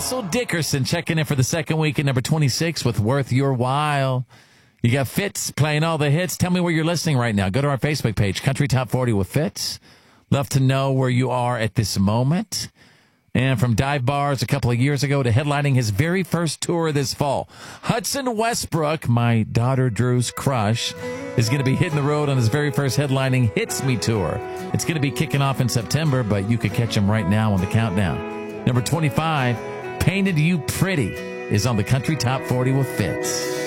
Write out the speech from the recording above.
Russell Dickerson checking in for the second week at number 26 with Worth Your While. You got Fitz playing all the hits. Tell me where you're listening right now. Go to our Facebook page, Country Top 40 with Fitz. Love to know where you are at this moment. And from dive bars a couple of years ago to headlining his very first tour this fall, Hudson Westbrook, my daughter Drew's crush, is going to be hitting the road on his very first headlining Hits Me tour. It's going to be kicking off in September, but you could catch him right now on the countdown. Number 25, Painted You Pretty, is on the Country Top 40 with Fitz.